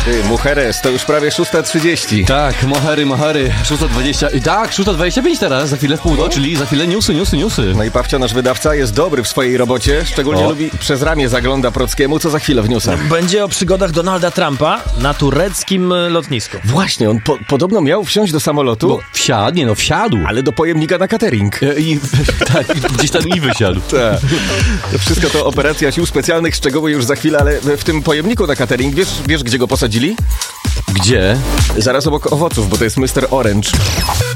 Ty, Mujeres, to już prawie 6:30. Tak, mohery, 6:20. Tak, 6:25 teraz, za chwilę w pół do, czyli za chwilę newsy. No i Pawcio, nasz wydawca, jest dobry w swojej robocie, szczególnie lubi przez ramię zagląda Prockiemu, co za chwilę w newsach. Będzie o przygodach Donalda Trumpa na tureckim lotnisku. Właśnie, on podobno miał wsiąść do samolotu, Bo wsiadł. ale do pojemnika na catering. Tak, gdzieś tam i wysiadł. Tak. To wszystko to operacja sił specjalnych, szczegóły już za chwilę, ale w tym pojemniku na catering, wiesz gdzie go posadzili? Gdzie? Zaraz obok owoców, bo to jest Mr. Orange.